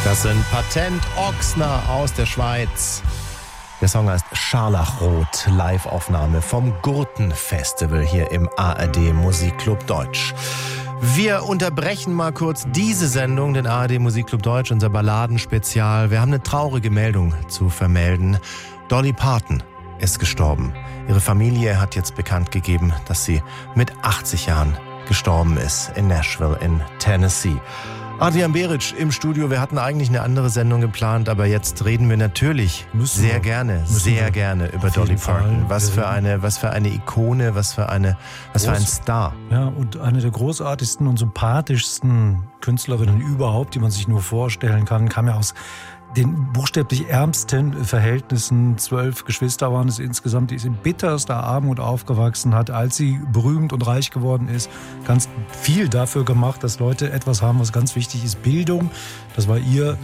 Das sind Patent Ochsner aus der Schweiz. Der Song heißt Scharlachrot, Live-Aufnahme vom Gurten-Festival hier im ARD Musikclub Deutsch. Wir unterbrechen mal kurz diese Sendung, den ARD Musikclub Deutsch, unser Balladenspezial. Wir haben eine traurige Meldung zu vermelden. Dolly Parton ist gestorben. Ihre Familie hat jetzt bekannt gegeben, dass sie mit 80 Jahren gestorben ist in Nashville in Tennessee. Adrian Beric im Studio. Wir hatten eigentlich eine andere Sendung geplant, aber jetzt reden wir natürlich sehr gerne über Dolly Parton. Was für eine Ikone, was für ein Star. Ja, und eine der großartigsten und sympathischsten Künstlerinnen überhaupt, die man sich nur vorstellen kann, kam ja aus den buchstäblich ärmsten Verhältnissen. 12 Geschwister waren es insgesamt. Die ist in bitterster Armut aufgewachsen, hat, als sie berühmt und reich geworden ist, ganz viel dafür gemacht, dass Leute etwas haben, was ganz wichtig ist. Bildung, das war ihr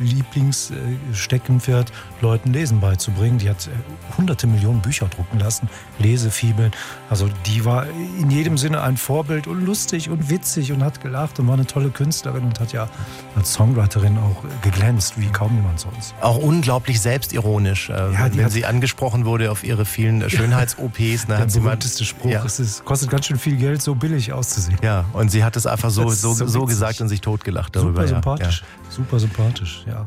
Lieblingssteckenpferd, Leuten Lesen beizubringen. Die hat hunderte Millionen Bücher drucken lassen, Lesefibeln. Also die war in jedem Sinne ein Vorbild und lustig und witzig und hat gelacht und war eine tolle Künstlerin und hat ja als Songwriterin auch geglänzt, wie kaum jemand sonst. Auch unglaublich selbstironisch, wenn sie angesprochen wurde auf ihre vielen Schönheits-OPs. Der berühmteste Spruch, ja. Es kostet ganz schön viel Geld, so billig auszusehen. Ja, und sie hat es einfach so gesagt und sich totgelacht darüber. Super sympathisch, ja.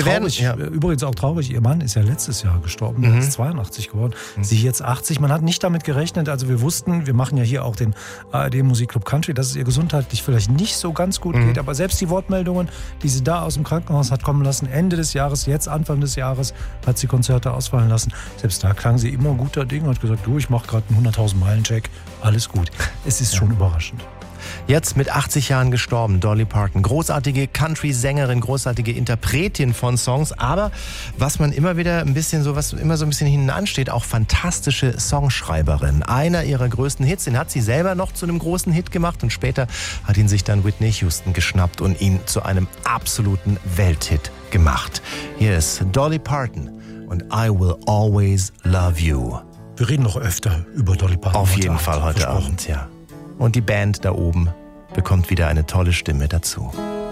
Übrigens auch traurig, ihr Mann ist ja letztes Jahr gestorben, er ist 82 geworden, sie jetzt 80. Man hat nicht damit gerechnet, also wir wussten, wir machen ja hier auch den ARD Musikclub Country, dass es ihr gesundheitlich vielleicht nicht so ganz gut geht, aber selbst die Wortmeldungen, die sie da aus dem Krankenhaus hat kommen lassen, Ende des Jahres, jetzt Anfang des Jahres, hat sie Konzerte ausfallen lassen, selbst da klang sie immer guter Ding und hat gesagt, du, ich mache gerade einen 100.000-Meilen-Check, alles gut. Es ist schon überraschend. Jetzt mit 80 Jahren gestorben, Dolly Parton. Großartige Country-Sängerin, großartige Interpretin von Songs, aber was man immer wieder ein bisschen so ein bisschen hinten ansteht, auch fantastische Songschreiberin. Einer ihrer größten Hits, den hat sie selber noch zu einem großen Hit gemacht und später hat ihn sich dann Whitney Houston geschnappt und ihn zu einem absoluten Welthit gemacht. Hier ist Dolly Parton und I Will Always Love You. Wir reden noch öfter über Dolly Parton. Auf jeden Fall heute Abend, ja. Und die Band da oben bekommt wieder eine tolle Stimme dazu.